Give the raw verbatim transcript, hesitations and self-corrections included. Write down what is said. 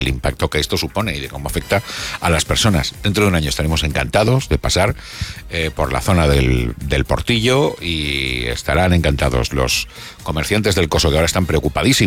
el impacto que esto supone y de cómo afecta a las personas. Dentro de un año estaremos encantados de pasar eh, por la zona del, del Portillo y estarán encantados los comerciantes del Coso, que ahora están preocupadísimos